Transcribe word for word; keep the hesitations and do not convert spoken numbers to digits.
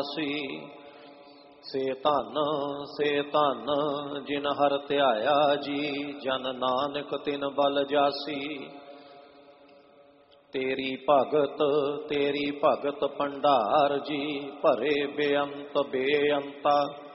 ਸੇ ਧਨ ਸੇ ਧਨ ਜਿਨ ਹਰ ਧਿਆਇਆ ਜੀ, ਜਨ ਨਾਨਕ ਤਿਨ ਬਲ ਜਾਸੀ। ਤੇਰੀ ਭਗਤ ਤੇਰੀ ਭਗਤ ਭੰਡਾਰ ਜੀ, ਭਰੇ ਬੇਅੰਤ ਬੇਅੰਤਾ